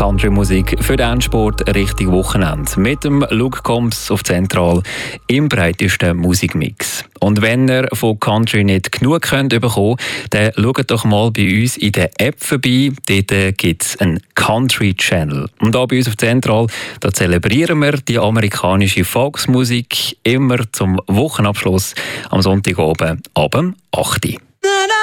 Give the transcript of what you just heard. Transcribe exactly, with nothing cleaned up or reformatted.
Country-Musik für den Endsport Richtung Wochenende. Mit dem Luke Combs auf Zentral im breitesten Musikmix. Und wenn ihr von Country nicht genug könnt bekommen, dann schaut doch mal bei uns in der App vorbei. Dort gibt es einen Country-Channel. Und hier bei uns auf Zentral, da zelebrieren wir die amerikanische Volksmusik immer zum Wochenabschluss am Sonntagabend ab acht Uhr.